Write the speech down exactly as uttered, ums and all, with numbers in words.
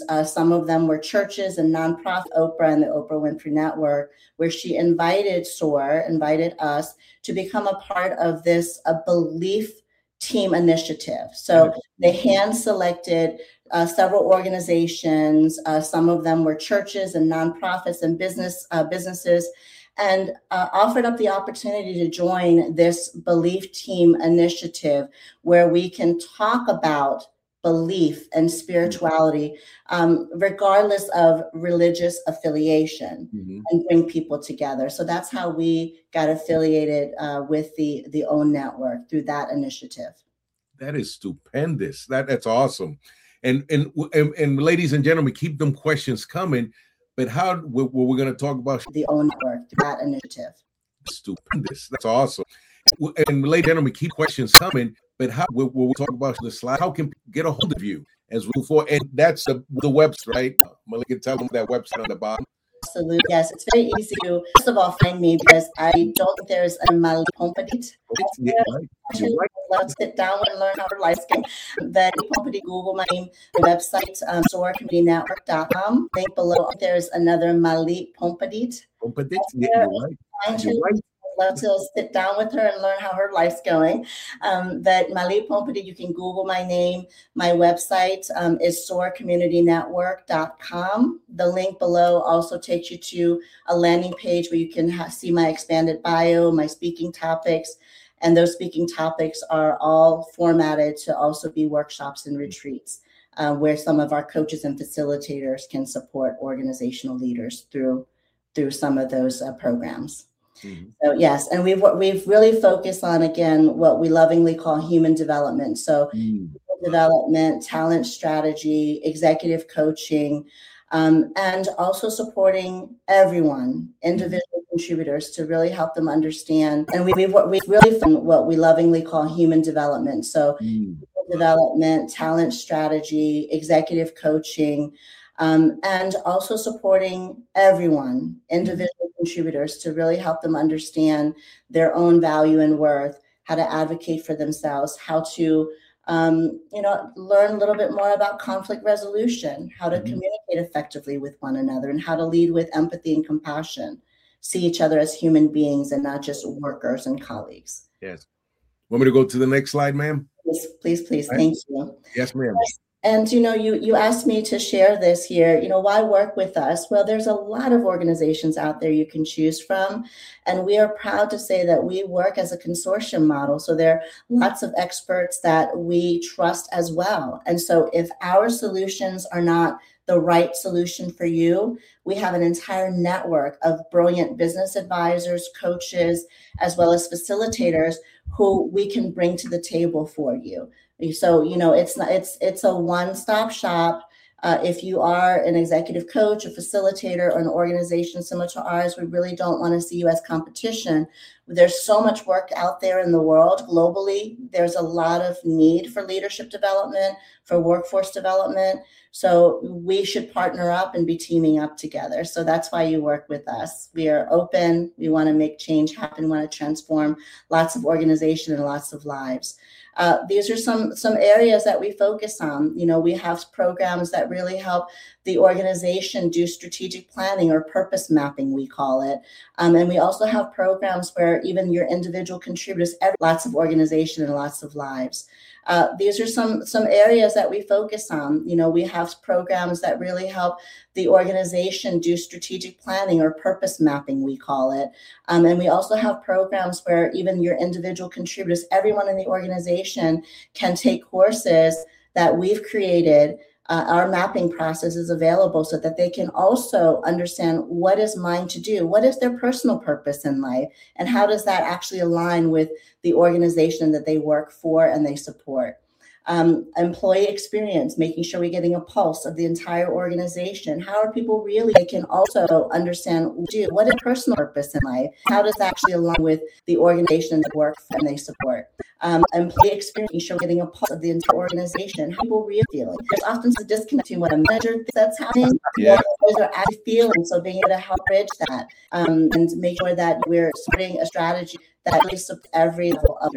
Uh, some of them were churches and nonprofit, Oprah and the Oprah Winfrey Network, where she invited SOAR, invited us to become a part of this a belief team initiative. So they hand selected uh, several organizations. Uh, some of them were churches and nonprofits and business uh, businesses, and uh, offered up the opportunity to join this belief team initiative where we can talk about belief and spirituality, um, regardless of religious affiliation, mm-hmm. and bring people together. So that's how we got affiliated uh, with the, the OWN Network through that initiative. That is stupendous. That That's awesome. And, and, and, and ladies and gentlemen, keep them questions coming. But how we're, we're going to talk about the OWN Network, that initiative. Stupendous. That's awesome. And ladies and gentlemen, keep questions coming. But how we'll, we'll talk about the slide. How can people get a hold of you as we move forward? And that's the, the website, right? Malika, tell them that website on the bottom. Absolutely. Yes, it's very easy to, first of all, find me because I don't think there's a Mali Pompadit. Yeah, right. Actually, right. Let's sit down and learn how to life skin. Then Pompadit, Google my name, the website, um, soar community network dot com. Link below, there's another Mali Pompadit. Pompadit, yeah, you're right. You're right. Love to sit down with her and learn how her life's going. Um, but Mali Pompadit, you can Google my name. My website um, is soar community network dot com. The link below also takes you to a landing page where you can ha- see my expanded bio, my speaking topics. And those speaking topics are all formatted to also be workshops and retreats uh, where some of our coaches and facilitators can support organizational leaders through, through some of those uh, programs. Mm-hmm. So yes, and we've we've really focused on, again, what we lovingly call human development. So mm. development, talent strategy, executive coaching, um, and also supporting everyone, individual mm. contributors, to really help them understand. And we, we've we've really found what we lovingly call human development. So mm. development, talent strategy, executive coaching. Um, and also supporting everyone, individual mm-hmm. contributors, to really help them understand their own value and worth, how to advocate for themselves, how to, um, you know, learn a little bit more about conflict resolution, how to mm-hmm. communicate effectively with one another, and how to lead with empathy and compassion, see each other as human beings and not just workers and colleagues. Yes. Want me to go to the next slide, ma'am? Please, please, please. Right. Thank you. Yes, ma'am. And, you know, you, you asked me to share this here, you know, why work with us? Well, there's a lot of organizations out there you can choose from. And we are proud to say that we work as a consortium model. So there are lots of experts that we trust as well. And so if our solutions are not the right solution for you, we have an entire network of brilliant business advisors, coaches, as well as facilitators who we can bring to the table for you. So, you know, it's not, it's, it's a one-stop shop. Uh, if you are an executive coach, a facilitator, or an organization similar to ours, we really don't want to see you as competition. There's so much work out there in the world globally. There's a lot of need for leadership development, for workforce development. So we should partner up and be teaming up together. So that's why you work with us. We are open. We want to make change happen. We want to transform lots of organization and lots of lives. Uh, these are some some areas that we focus on. You know, we have programs that really help the organization do strategic planning, or purpose mapping, we call it. Um, and we also have programs where even your individual contributors, every, lots of organization and lots of lives. Uh, these are some some areas that we focus on. You know, we have programs that really help the organization do strategic planning, or purpose mapping, we call it. Um, and we also have programs where even your individual contributors, everyone in the organization, can take courses that we've created. Uh, our mapping process is available so that they can also understand what is mine to do, what is their personal purpose in life, and how does that actually align with the organization that they work for and they support. Um, employee experience, making sure we're getting a pulse of the entire organization. How are people really? They can also understand do what is personal purpose in life. How does that actually align with the organization that they work for and they support? Um, employee experience, making sure we're getting a pulse of the entire organization. How people really feeling? There's often a disconnect between what a manager thinks that's happening, yeah. what those are actually feeling. So being able to help bridge that um, and make sure that we're supporting a strategy that really supports every level of